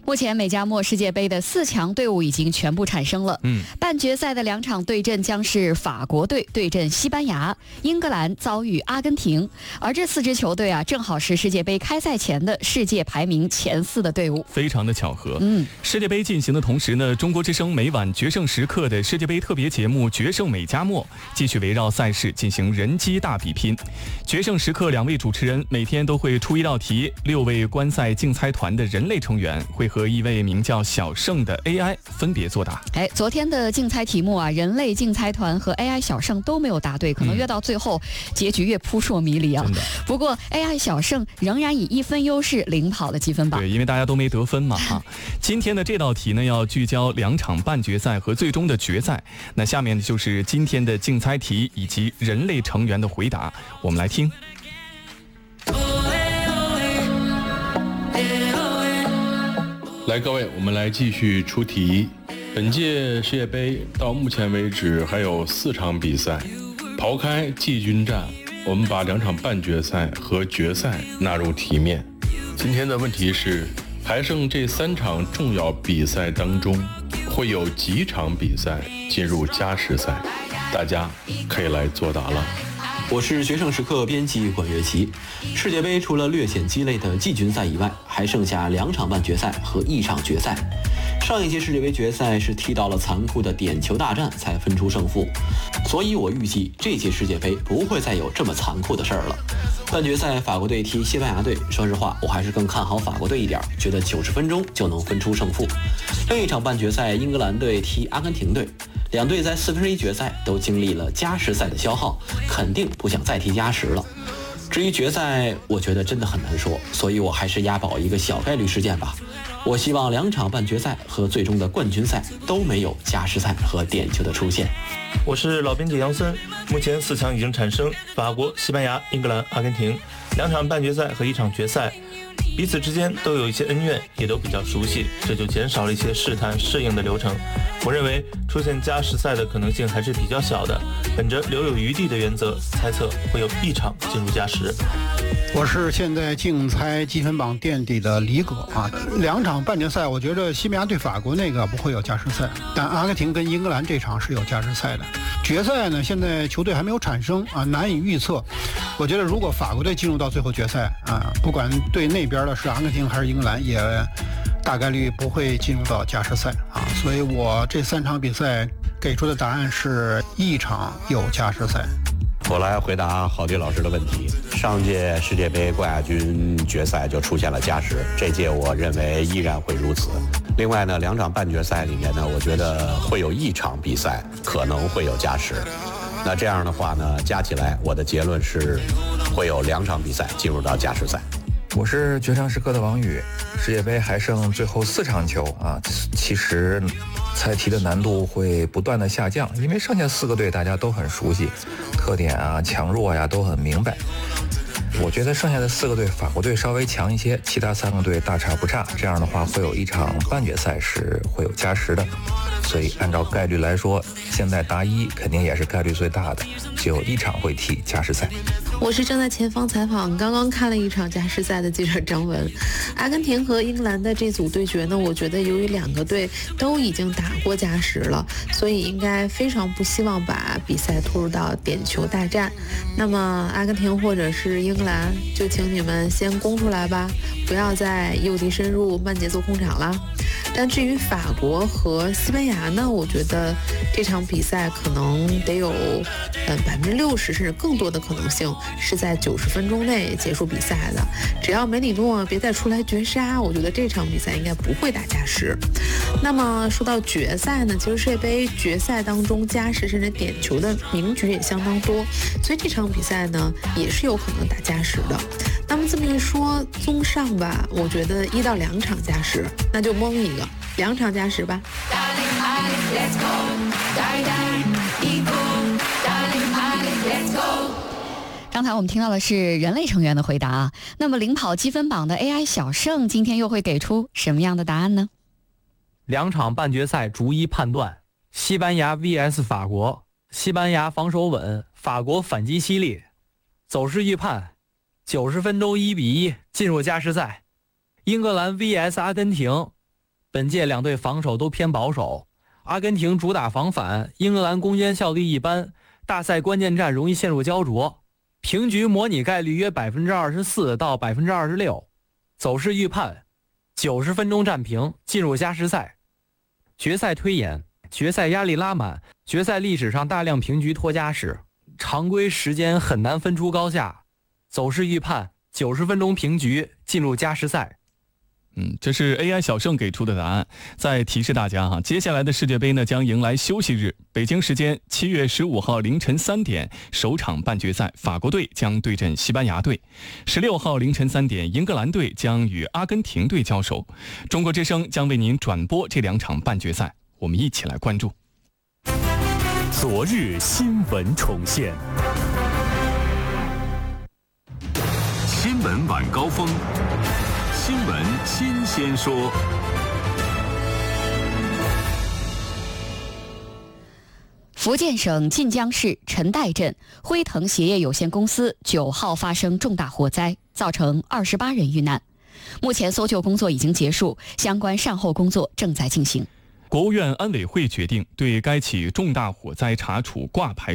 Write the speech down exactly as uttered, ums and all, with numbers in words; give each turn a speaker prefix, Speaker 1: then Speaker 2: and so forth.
Speaker 1: 目前美加墨世界杯的四强队伍已经全部产生了。
Speaker 2: 嗯，
Speaker 1: 半决赛的两场对阵将是法国队对阵西班牙，英格兰遭遇阿根廷。而这四支球队啊，正好是世界杯开赛前的世界排名前四的队伍，
Speaker 2: 非常的巧合。
Speaker 1: 嗯，
Speaker 2: 世界杯进行的同时呢，中国之声每晚决胜时刻的世界杯特别节目《决胜美加墨》继续围绕赛事进行人机大比拼。决胜时刻两位主持人每天都会出一道题，六位观赛竞猜团的人类成员会和一位名叫小盛的 A I 分别作答。
Speaker 1: 哎，昨天的竞猜题目啊，人类竞猜团和 A I 小盛都没有答对，可能越到最后、嗯、结局越扑朔迷离啊。
Speaker 2: 真的。
Speaker 1: 不过 A I 小盛仍然以一分优势领跑了积分榜。
Speaker 2: 对，因为大家都没得分嘛哈。今天的这道题呢，要聚焦两场半决赛和最终的决赛。那下面就是今天的竞猜题以及人类成员的回答，我们来听。
Speaker 3: 来，各位，我们来继续出题。本届世界杯到目前为止还有四场比赛，刨开季军战，我们把两场半决赛和决赛纳入题面。今天的问题是，还剩这三场重要比赛当中，会有几场比赛进入加时赛？大家可以来作答了。
Speaker 4: 我是决胜时刻编辑管乐琪。世界杯除了略显鸡肋的季军赛以外，还剩下两场半决赛和一场决赛。上一届世界杯决赛是踢到了残酷的点球大战才分出胜负，所以我预计这届世界杯不会再有这么残酷的事儿了。半决赛法国队踢西班牙队，说实话我还是更看好法国队一点，觉得九十分钟就能分出胜负。另一场半决赛英格兰队踢阿根廷队，两队在四分之一决赛都经历了加时赛的消耗，肯定不想再踢加时了。至于决赛，我觉得真的很难说，所以我还是押宝一个小概率事件吧。我希望两场半决赛和最终的冠军赛都没有加时赛和点球的出现。
Speaker 5: 我是老编辑杨森，目前四强已经产生，法国、西班牙、英格兰、阿根廷，两场半决赛和一场决赛。彼此之间都有一些恩怨，也都比较熟悉，这就减少了一些试探适应的流程。我认为出现加时赛的可能性还是比较小的，本着留有余地的原则，猜测会有一场进入加时。
Speaker 6: 我是现在竞猜积分榜垫底的李葛啊，两场半决赛，我觉得西班牙对法国那个不会有加时赛，但阿根廷跟英格兰这场是有加时赛的。决赛呢，现在球队还没有产生啊，难以预测。我觉得如果法国队进入到最后决赛啊，不管对那边的是阿根廷还是英格兰，也大概率不会进入到加时赛啊。所以我这三场比赛给出的答案是一场有加时赛。
Speaker 7: 我来回答郝迪老师的问题。上届世界杯冠亚军决赛就出现了加时，这届我认为依然会如此。另外呢，两场半决赛里面呢，我觉得会有一场比赛可能会有加时。那这样的话呢，加起来我的结论是会有两场比赛进入到加时赛。
Speaker 8: 我是决胜时刻的王宇，世界杯还剩最后四场球啊，其实猜题的难度会不断的下降，因为剩下四个队大家都很熟悉，特点啊、强弱呀都很明白。我觉得剩下的四个队，法国队稍微强一些，其他三个队大差不差。这样的话，会有一场半决赛是会有加时的。所以按照概率来说，现在答一肯定也是概率最大的，就有一场会踢加时赛。
Speaker 9: 我是正在前方采访，刚刚看了一场加时赛的记者张文。阿根廷和英格兰的这组对决呢，我觉得由于两个队都已经打过加时了，所以应该非常不希望把比赛拖入到点球大战。那么阿根廷或者是英格兰，就请你们先攻出来吧，不要再诱敌深入、慢节奏控场了。但至于法国和西班牙呢，我觉得这场比赛可能得有呃百分之六十甚至更多的可能性是在九十分钟内结束比赛的。只要梅里诺别再出来绝杀，我觉得这场比赛应该不会打加时。那么说到决赛呢，其实世界杯决赛当中加时甚至点球的名局也相当多，所以这场比赛呢也是有可能打加时的。那么这么一说，综上吧，我觉得一到两场加时，那就蒙一个，两场加时吧。
Speaker 1: 刚才我们听到的是人类成员的回答啊，那么领跑积分榜的 A I 小盛今天又会给出什么样的答案呢？
Speaker 10: 两场半决赛逐一判断，西班牙 V S 法国，西班牙防守稳，法国反击犀利，走势预判九十分钟一比一进入加时赛。英格兰 V S 阿根廷， 本届两队防守都偏保守，阿根廷主打防反，英格兰攻坚效率一般，大赛关键战容易陷入焦灼，平局模拟概率约百分之二十四到百分之二十六，走势预判九十分钟战平，进入加时赛。决赛推演，决赛压力拉满，决赛历史上大量平局拖加时，常规时间很难分出高下，走势预判九十分钟平局，进入加时赛。
Speaker 2: 嗯，这是 A I 小盛给出的答案。再提示大家哈，接下来的世界杯呢将迎来休息日，北京时间七月十五号凌晨三点，首场半决赛法国队将对阵西班牙队；十六号凌晨三点，英格兰队将与阿根廷队交手。中国之声将为您转播这两场半决赛，我们一起来关注。
Speaker 11: 昨日新闻重现，新闻晚高峰。新闻新鲜说。
Speaker 1: 福建省晋江市陈岱镇辉腾鞋业有限公司九号发生重大火灾，造成二十八人遇难。目前搜救工作已经结束，相关善后工作正在进行。
Speaker 2: 国务院安委会决定对该起重大火灾查处挂牌